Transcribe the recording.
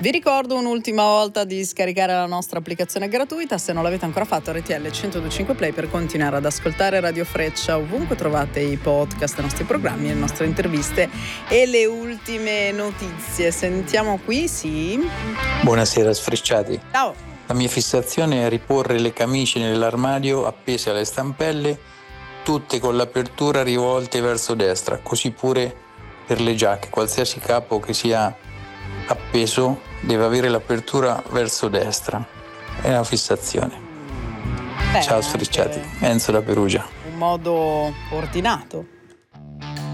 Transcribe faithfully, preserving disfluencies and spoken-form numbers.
Vi ricordo un'ultima volta di scaricare la nostra applicazione gratuita, se non l'avete ancora fatto, R T L centodue Play, per continuare ad ascoltare Radio Freccia ovunque trovate i podcast, i nostri programmi, le nostre interviste e le ultime notizie. Sentiamo qui, sì. Buonasera sfrecciati. Ciao. La mia fissazione è riporre le camicie nell'armadio appese alle stampelle, tutte con l'apertura rivolte verso destra, così pure per le giacche. Qualsiasi capo che sia appeso deve avere l'apertura verso destra. È una fissazione. Beh, Ciao sfrecciati, Enzo da Perugia. Un modo ordinato